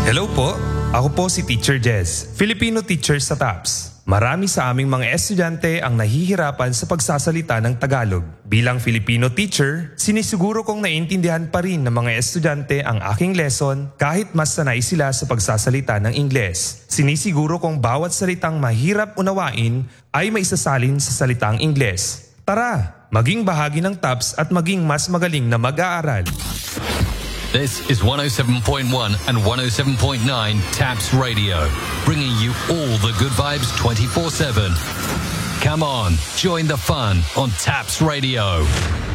Hello po, ako po si Teacher Jez, Filipino teacher sa TAPS. Marami sa aming mga estudyante ang nahihirapan sa pagsasalita ng Tagalog. Bilang Filipino teacher, sinisiguro kong naiintindihan pa rin ng mga estudyante ang aking lesson kahit mas sanay sila sa pagsasalita ng Ingles. Sinisiguro kong bawat salitang mahirap unawain ay maisasalin sa salitang Ingles. Tara, maging bahagi ng TAPS at maging mas magaling na mag-aaral. This is 107.1 and 107.9 TAPS Radio, bringing you all the good vibes 24/7. Come on, join the fun on TAPS Radio.